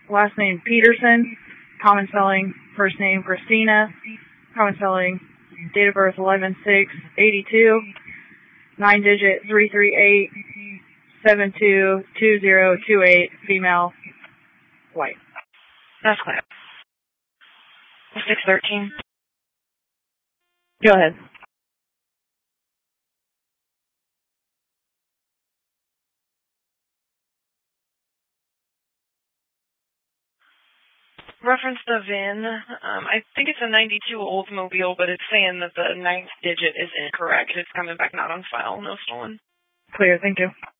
last name Peterson, common spelling, first name Christina, common spelling, date of birth 11/6/82, 9-digit 338-722028, female, white. That's clear. 613. Go ahead. Reference the VIN. I think it's a 92 Oldsmobile, but it's saying that the 9th digit is incorrect. It's coming back not on file. No stolen. Clear, thank you.